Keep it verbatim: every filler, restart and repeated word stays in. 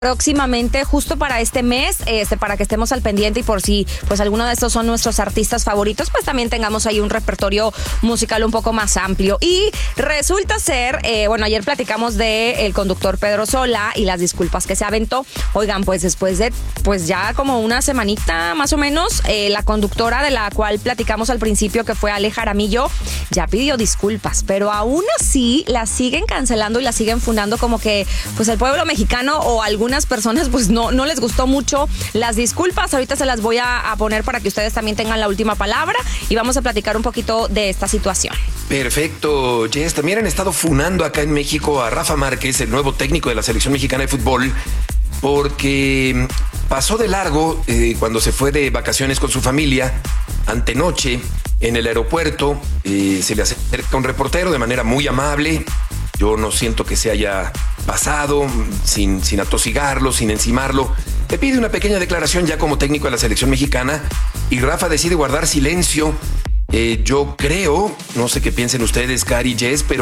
próximamente, justo para este mes, este, para que estemos al pendiente y por si pues alguno de estos son nuestros artistas favoritos, pues también tengamos ahí un repertorio musical un poco más amplio. Y resulta ser, eh, bueno, ayer platicamos de el conductor Pedro Sola y las disculpas que se aventó. Oigan, pues después de pues ya como una semanita más o menos, eh, la conductora de la cual platicamos al principio, que fue Ale Jaramillo, ya pidió disculpas, pero aún así la siguen cancelando y la siguen fundando como que pues el pueblo mexicano o algún Algunas personas pues no, no les gustó mucho las disculpas. Ahorita se las voy a, a poner para que ustedes también tengan la última palabra y vamos a platicar un poquito de esta situación. Perfecto, Jess. También han estado funando acá en México a Rafa Márquez, el nuevo técnico de la selección mexicana de fútbol, porque pasó de largo eh, cuando se fue de vacaciones con su familia. Antenoche en el aeropuerto eh, se le acerca un reportero de manera muy amable. Yo no siento que se haya pasado, sin, sin atosigarlo, sin encimarlo. Le pide una pequeña declaración ya como técnico de la selección mexicana y Rafa decide guardar silencio. Eh, yo creo, no sé qué piensen ustedes, Cari, Jess, pero